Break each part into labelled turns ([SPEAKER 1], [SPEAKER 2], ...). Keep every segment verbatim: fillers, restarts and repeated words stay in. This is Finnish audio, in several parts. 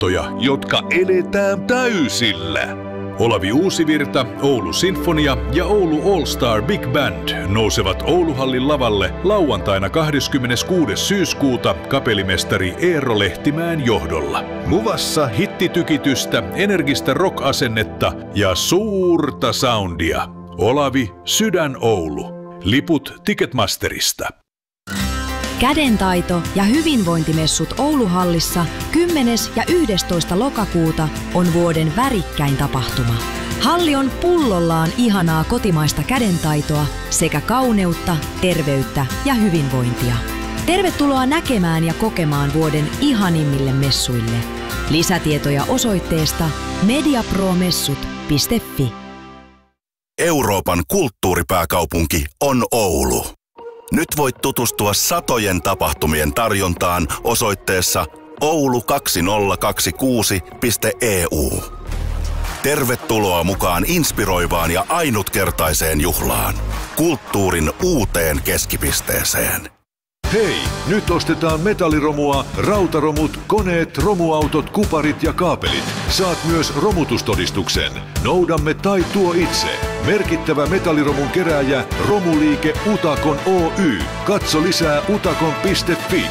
[SPEAKER 1] vaihtoehtoja, jotka eletään täysillä. Olavi Uusivirta, Oulu Sinfonia ja Oulu All Star Big Band nousevat Ouluhallin lavalle lauantaina kahdeskymmeneskuudes syyskuuta kapellimestari Eero Lehtimäen johdolla. Luvassa hittitykitystä, energistä rock-asennetta ja suurta soundia. Olavi, Sydän Oulu. Liput Ticketmasterista.
[SPEAKER 2] Kädentaito- ja hyvinvointimessut Ouluhallissa kymmenes ja yhdestoista lokakuuta on vuoden värikkäin tapahtuma. Halli on pullollaan ihanaa kotimaista kädentaitoa sekä kauneutta, terveyttä ja hyvinvointia. Tervetuloa näkemään ja kokemaan vuoden ihanimmille messuille. Lisätietoja osoitteesta mediapromessut piste fi.
[SPEAKER 3] Euroopan kulttuuripääkaupunki on Oulu. Nyt voit tutustua satojen tapahtumien tarjontaan osoitteessa oulu kaksituhattakaksikymmentäkuusi piste e u. Tervetuloa mukaan inspiroivaan ja ainutkertaiseen juhlaan. Kulttuurin uuteen keskipisteeseen.
[SPEAKER 1] Hei, nyt ostetaan metalliromua, rautaromut, koneet, romuautot, kuparit ja kaapelit. Saat myös romutustodistuksen. Noudamme tai tuo itse. Merkittävä metalliromun kerääjä Romuliike Utakon Oy. Katso lisää utakon piste fi.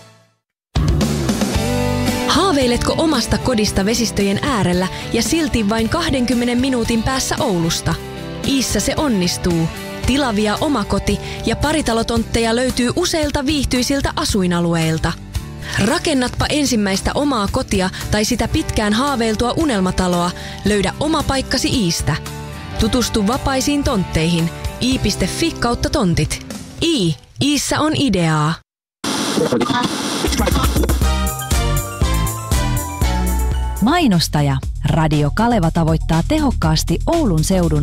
[SPEAKER 4] Haaveiletko omasta kodista vesistöjen äärellä ja silti vain kahdenkymmenen minuutin päässä Oulusta? Iissä se onnistuu. Tilavia omakoti- ja paritalotontteja löytyy useilta viihtyisiltä asuinalueilta. Rakennatpa ensimmäistä omaa kotia tai sitä pitkään haaveiltua unelmataloa, löydä oma paikkasi Iistä. Tutustu vapaisiin tontteihin. i piste fi kautta tontit. I. Iissä on ideaa.
[SPEAKER 2] Mainostaja Radio Kaleva tavoittaa tehokkaasti Oulun seudun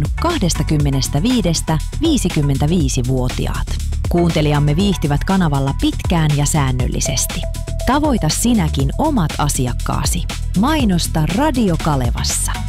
[SPEAKER 2] kaksikymmentäviidestä–viisikymmentäviisi-vuotiaat. Kuuntelijamme viihtyvät kanavalla pitkään ja säännöllisesti. Tavoita sinäkin omat asiakkaasi. Mainosta Radio Kalevassa.